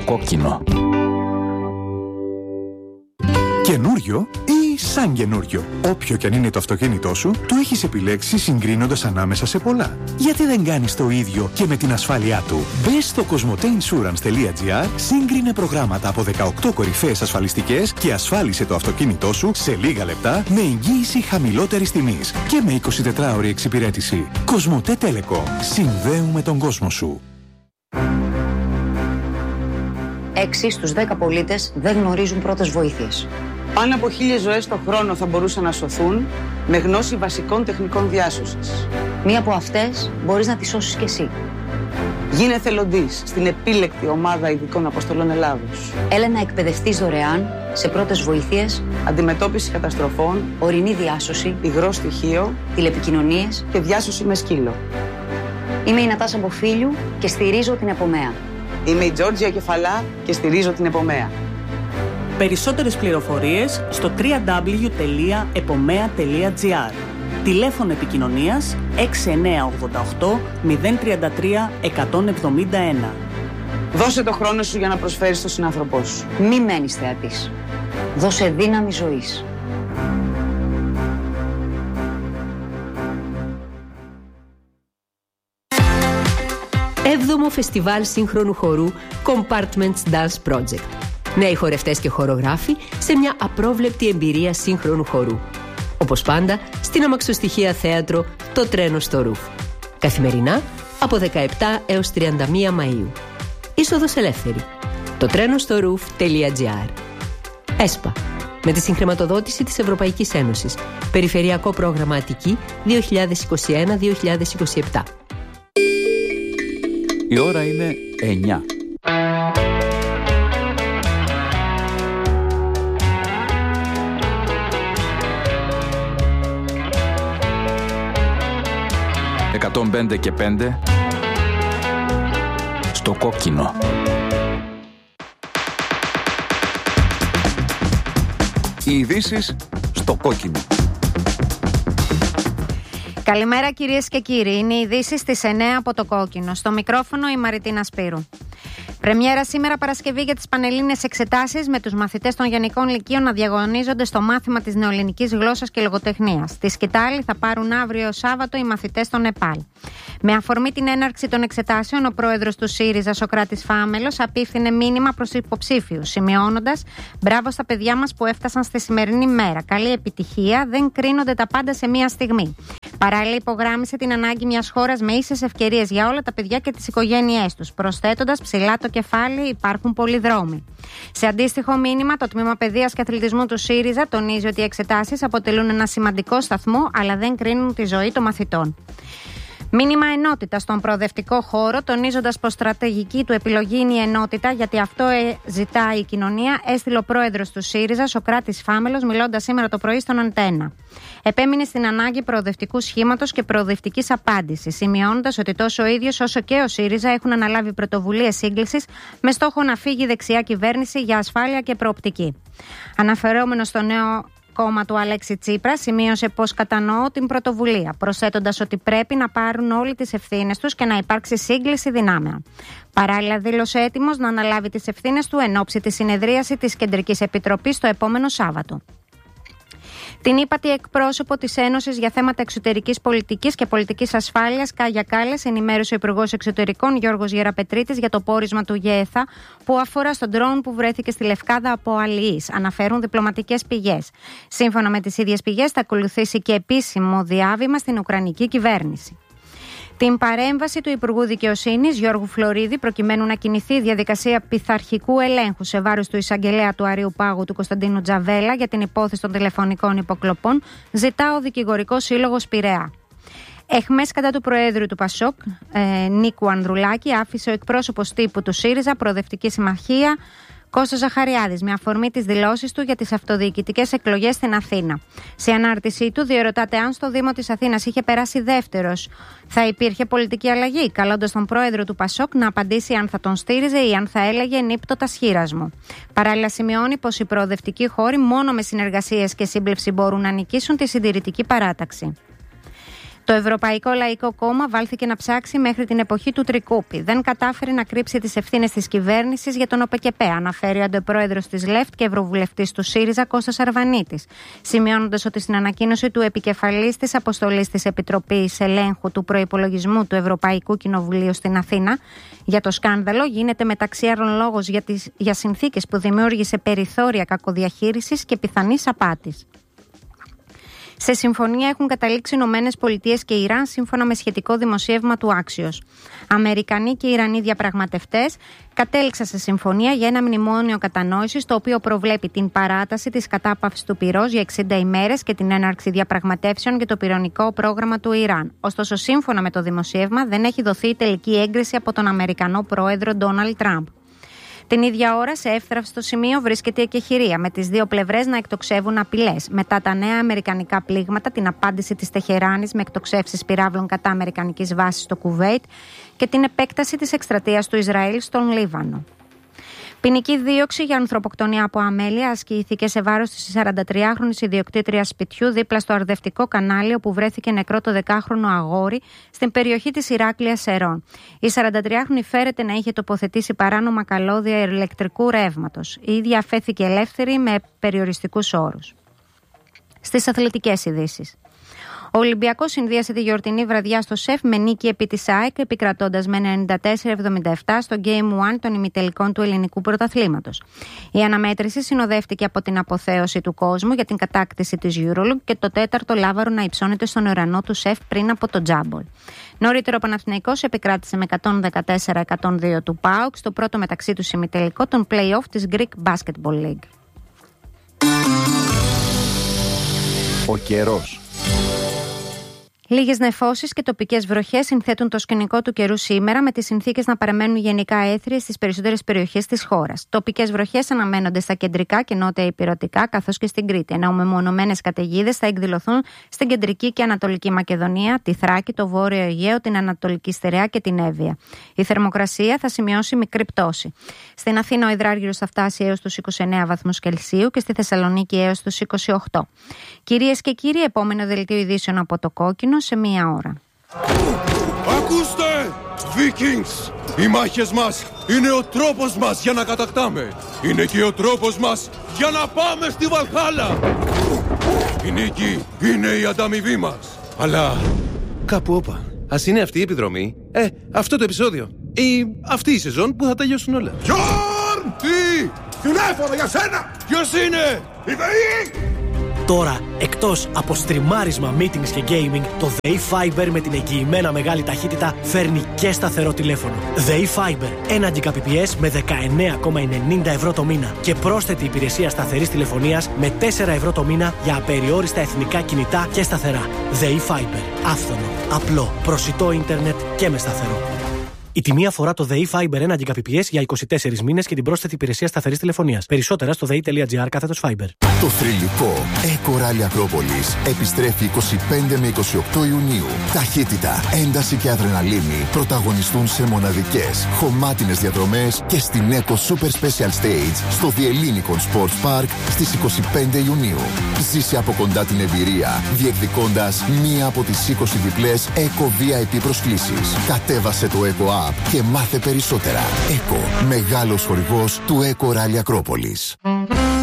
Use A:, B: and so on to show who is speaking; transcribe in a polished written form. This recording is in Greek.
A: κόκκινο.
B: Καινούριο ή σαν καινούριο. Όποιο κι αν είναι το αυτοκίνητό σου, το έχεις επιλέξει συγκρίνοντας ανάμεσα σε πολλά. Γιατί δεν κάνεις το ίδιο και με την ασφάλειά του? Μπες στο cosmoteinsurance.gr, σύγκρινε προγράμματα από 18 κορυφαίες ασφαλιστικές και ασφάλισε το αυτοκίνητό σου σε λίγα λεπτά με εγγύηση χαμηλότερης τιμής και με 24ωρη εξυπηρέτηση. Cosmote Telecom. Συνδέουμε τον κόσμο σου.
C: 6 στους 10 πολίτες δεν γνωρίζουν πρώτες βοήθειες.
D: Πάνω από 1.000 ζωές το χρόνο θα μπορούσαν να σωθούν με γνώση βασικών τεχνικών διάσωσης.
C: Μία από αυτές μπορείς να τη σώσεις κι εσύ.
D: Γίνε εθελοντής στην επίλεκτη ομάδα ειδικών αποστολών Ελλάδος.
C: Έλα να εκπαιδευτείς δωρεάν σε πρώτες βοήθειες,
D: αντιμετώπιση καταστροφών,
C: ορεινή διάσωση,
D: υγρό στοιχείο,
C: τηλεπικοινωνίες
D: και διάσωση με σκύλο.
C: Είμαι η Νατάσα Μποφίλιου και στηρίζω την Επομέα.
D: Είμαι η Τζόρτζια Κεφαλά και στηρίζω την Επομέα. Περισσότερες πληροφορίες στο www.epomea.gr. Τηλέφωνο επικοινωνίας 6988 033 171. Δώσε το χρόνο σου για να προσφέρεις στον συνάνθρωπό σου.
C: Μη μένεις θεατής. Δώσε δύναμη ζωής.
E: Έβδομο Φεστιβάλ Σύγχρονου Χορού Compartments Dance Project. Νέοι χορευτές και χορογράφοι σε μια απρόβλεπτη εμπειρία σύγχρονου χορού. Όπως πάντα, στην αμαξοστοιχεία θέατρο Το Τρένο στο Ρουφ. Καθημερινά από 17 έως 31 Μαΐου. Είσοδος ελεύθερη. Το τρένο στο roof.gr. ΕΣΠΑ. Με τη συγχρηματοδότηση της Ευρωπαϊκής Ένωσης. Περιφερειακό πρόγραμμα Αττική 2021-2027.
A: Η ώρα είναι 9. «105 και 5» στο κόκκινο. Οι ειδήσεις στο κόκκινο.
F: Καλημέρα κυρίες και κύριοι, είναι οι ειδήσεις στις 9 από το κόκκινο. Στο μικρόφωνο η Μαριτίνα Σπύρου. Πρεμιέρα σήμερα Παρασκευή για τις πανελλήνιες εξετάσεις, με τους μαθητές των Γενικών Λυκείων να διαγωνίζονται στο μάθημα της νεοελληνικής γλώσσας και λογοτεχνίας. Στη σκητάλη θα πάρουν αύριο Σάββατο οι μαθητές των ΕΠΑΛ. Με αφορμή την έναρξη των εξετάσεων, ο πρόεδρος του ΣΥΡΙΖΑ, Σωκράτης Φάμελος, απίφθινε μήνυμα προς υποψήφιους, σημειώνοντας: «Μπράβο στα παιδιά μας που έφτασαν στη σημερινή μέρα. Καλή επιτυχία, δεν κρίνονται τα πάντα σε μία στιγμή». Παράλληλα, υπογράμμισε την ανάγκη μιας χώρας με ίσες ευκαιρίες για όλα τα παιδιά και τις οικογένειές τους, προσθέτοντας: «Ψηλά το κεφάλι, υπάρχουν πολλοί δρόμοι». Σε αντίστοιχο μήνυμα, το Τμήμα Παιδείας και Αθλητισμού του ΣΥΡΙΖΑ τονίζει ότι οι εξετάσεις αποτελούν ένα σημαντικό σταθμό, αλλά δεν κρίνουν τη ζωή των μαθητών. Μήνυμα ενότητα στον προοδευτικό χώρο, τονίζοντας πως στρατηγική του επιλογή είναι η ενότητα, γιατί αυτό ζητάει η κοινωνία, έστειλε ο πρόεδρος του ΣΥΡΙΖΑ, Σωκράτης Φάμελος, μιλώντας σήμερα το πρωί στον Αντένα. Επέμεινε στην ανάγκη προοδευτικού σχήματος και προοδευτικής απάντησης, σημειώνοντας ότι τόσο ο ίδιος όσο και ο ΣΥΡΙΖΑ έχουν αναλάβει πρωτοβουλίες σύγκλησης με στόχο να φύγει η δεξιά κυβέρνηση για ασφάλεια και προοπτική. Αναφερόμενο στο νέο κόμμα του Αλέξη Τσίπρα, σημείωσε πως κατανοώ την πρωτοβουλία, προσθέτοντας ότι πρέπει να πάρουν όλοι τις ευθύνες τους και να υπάρξει σύγκληση δυνάμεων. Παράλληλα, δήλωσε έτοιμος να αναλάβει τις ευθύνες του εν ώψη τη συνεδρίαση της Κεντρικής Επιτροπής το επόμενο Σάββατο. Την ύπατη εκπρόσωπο της Ένωσης για θέματα εξωτερικής πολιτικής και πολιτικής ασφάλειας, Κάγια Κάλλες, ενημέρωσε ο Υπουργός Εξωτερικών Γιώργος Γεραπετρίτης για το πόρισμα του ΓΕΘΑ που αφορά στον ντρόουν που βρέθηκε στη Λευκάδα από αλληλείς, αναφέρουν διπλωματικές πηγές. Σύμφωνα με τις ίδιες πηγές, θα ακολουθήσει και επίσημο διάβημα στην Ουκρανική κυβέρνηση. Την παρέμβαση του Υπουργού Δικαιοσύνης Γιώργου Φλωρίδη, προκειμένου να κινηθεί η διαδικασία πειθαρχικού ελέγχου σε βάρος του εισαγγελέα του Αρείου Πάγου του Κωνσταντίνου Τζαβέλα για την υπόθεση των τηλεφωνικών υποκλοπών, ζητά ο Δικηγορικός Σύλλογος Πειραιά. Εχμές κατά του Προέδρου του ΠΑΣΟΚ, Νίκου Ανδρουλάκη, άφησε ο εκπρόσωπος τύπου του ΣΥΡΙΖΑ, Προοδευτική Συμμαχία, Κώστας Ζαχαριάδης, με αφορμή τις δηλώσεις του για τις αυτοδιοικητικές εκλογές στην Αθήνα. Σε ανάρτησή του, διερωτάται αν στο Δήμο της Αθήνας είχε περάσει δεύτερος, θα υπήρχε πολιτική αλλαγή, καλώντας τον πρόεδρο του ΠΑΣΟΚ να απαντήσει αν θα τον στήριζε ή αν θα έλεγε νύπτωτα σχήρας μου. Παράλληλα, σημειώνει πως οι προοδευτικοί χώροι μόνο με συνεργασίες και σύμπλευση μπορούν να νικήσουν τη συντηρητική παράταξη. Το Ευρωπαϊκό Λαϊκό Κόμμα βάλθηκε να ψάξει μέχρι την εποχή του Τρικούπη. Δεν κατάφερε να κρύψει τις ευθύνες της κυβέρνησης για τον ΟΠΕΚΕΠΕ, αναφέρει ο αντιπρόεδρος της ΛΕΦΤ και ευρωβουλευτής του ΣΥΡΙΖΑ Κώστας Αρβανίτης, σημειώνοντας ότι στην ανακοίνωση του επικεφαλής της αποστολής της Επιτροπής Ελέγχου του Προϋπολογισμού του Ευρωπαϊκού Κοινοβουλίου στην Αθήνα για το σκάνδαλο γίνεται μεταξύ άλλων λόγος για συνθήκες που δημιούργησε περιθώρια κακοδιαχείρισης και πιθανής απάτης. Σε συμφωνία έχουν καταλήξει ΗΠΑ και Ιράν σύμφωνα με σχετικό δημοσίευμα του Axios. Αμερικανοί και Ιρανοί διαπραγματευτές κατέληξαν σε συμφωνία για ένα μνημόνιο κατανόησης, το οποίο προβλέπει την παράταση της κατάπαυσης του πυρός για 60 ημέρες και την έναρξη διαπραγματεύσεων για το πυρηνικό πρόγραμμα του Ιράν. Ωστόσο, σύμφωνα με το δημοσίευμα, δεν έχει δοθεί η τελική έγκριση από τον Αμερικανό πρόεδρο Ντόναλντ Τραμπ. Την ίδια ώρα, σε εύθραυστο σημείο βρίσκεται η εκεχηρία, με τις δύο πλευρές να εκτοξεύουν απειλές. Μετά τα νέα αμερικανικά πλήγματα, την απάντηση της Τεχεράνης με εκτοξεύσεις πυράβλων κατά αμερικανικής βάσης στο Κουβέιτ και την επέκταση της εκστρατείας του Ισραήλ στον Λίβανο. Ποινική δίωξη για ανθρωποκτονία από αμέλεια ασκήθηκε σε βάρος της 43χρονης ιδιοκτήτριας σπιτιού δίπλα στο αρδευτικό κανάλι, όπου βρέθηκε νεκρό το 10χρονο αγόρι στην περιοχή της Ηράκλειας Σερών. Η 43χρονη φέρεται να είχε τοποθετήσει παράνομα καλώδια ηλεκτρικού ρεύματος. Η ίδια αφέθηκε ελεύθερη με περιοριστικούς όρους. Στις αθλητικές ειδήσεις. Ο Ολυμπιακός συνδύασε τη γιορτινή βραδιά στο ΣΕΦ με νίκη επί της ΑΕΚ, επικρατώντας με 94-77 στο Game 1 των ημιτελικών του ελληνικού πρωταθλήματος. Η αναμέτρηση συνοδεύτηκε από την αποθέωση του κόσμου για την κατάκτηση της EuroLeague και το τέταρτο λάβαρο να υψώνεται στον ουρανό του ΣΕΦ πριν από το τζάμπολ. Νωρίτερα ο Παναθηναϊκός επικράτησε με 114-102 του ΠΑΟΚ στο πρώτο μεταξύ τους ημιτελικό των play-off της Greek Basketball League.
A: Ο καιρός.
F: Λίγες νεφώσεις και τοπικές βροχές συνθέτουν το σκηνικό του καιρού σήμερα, με τις συνθήκες να παραμένουν γενικά έθριες στις περισσότερες περιοχές της χώρας. Τοπικές βροχές αναμένονται στα κεντρικά και νότια ηπειρωτικά, καθώς και στην Κρήτη, ενώ μεμονωμένες καταιγίδες θα εκδηλωθούν στην κεντρική και ανατολική Μακεδονία, τη Θράκη, το Βόρειο Αιγαίο, την Ανατολική Στερεά και την Εύβοια. Η θερμοκρασία θα σημειώσει μικρή πτώση. Στην Αθήνα ο υδράργυρος θα φτάσει έως τους 29 βαθμούς Κελσίου και στη Θεσσαλονίκη έως τους 28. Κυρίες και κύριοι, επόμενο δελτίο ειδήσεων από το Κόκκινο σε μία ώρα.
G: Ακούστε, Vikings! Οι μάχες μας είναι ο τρόπος μας για να κατακτάμε. Είναι και ο τρόπος μας για να πάμε στη Βαλχάλα. Η νίκη είναι η ανταμοιβή μας. Αλλά κάπου όπα. Ας είναι αυτή η επιδρομή, αυτό το επεισόδιο ή αυτή η σεζόν που θα τελειώσουν όλα. Γιόρν! Τι! Τηλέφωνο για σένα! Ποιος είναι? Η ΔΕΗ!
H: Τώρα, εκτός από στριμάρισμα, meetings και gaming, το ΔΕΗ Fiber με την εγγυημένα μεγάλη ταχύτητα φέρνει και σταθερό τηλέφωνο. ΔΕΗ Fiber, 1 Gbps με 19,90 ευρώ το μήνα και πρόσθετη υπηρεσία σταθερής τηλεφωνίας με 4 ευρώ το μήνα για απεριόριστα εθνικά κινητά και σταθερά. ΔΕΗ Fiber, άφθονο, απλό, προσιτό ίντερνετ και με σταθερό. Η τιμή αφορά το ΔΕΗ Fiber 1 Gbps για 24 μήνες και την πρόσθετη υπηρεσία σταθερής τηλεφωνίας. Περισσότερα στο dei.gr/Fiber.
I: Το θρυλικό Eco Rally Ακρόπολης επιστρέφει 25 με 28 Ιουνίου. Ταχύτητα, ένταση και αδρεναλίνη πρωταγωνιστούν σε μοναδικές, χωμάτινες διαδρομές και στην Eco Super Special Stage στο The Ellinikon Sports Park στις 25 Ιουνίου. Ζήσε από κοντά την εμπειρία, διεκδικώντας μία από τις 20 διπλές Eco VIP προσκλήσεις. Κατέβασε το Eco App και μάθε περισσότερα. Eco, μεγάλος χορηγός του Eco Rally Ακρόπολης.